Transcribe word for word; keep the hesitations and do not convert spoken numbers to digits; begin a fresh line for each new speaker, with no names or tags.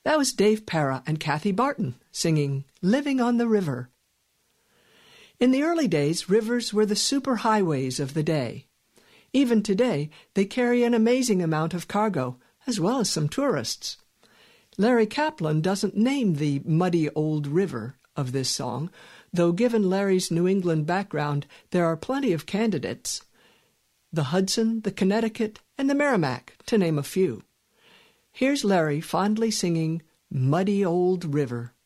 That was Dave Para and Kathy Barton singing Living on the River. In the early days, rivers were the superhighways of the day. Even today, they carry an amazing amount of cargo, as well as some tourists. Larry Kaplan doesn't name the muddy old river of this song, though given Larry's New England background, there are plenty of candidates. The Hudson, the Connecticut, and the Merrimack, to name a few. Here's Larry fondly singing Muddy Old River.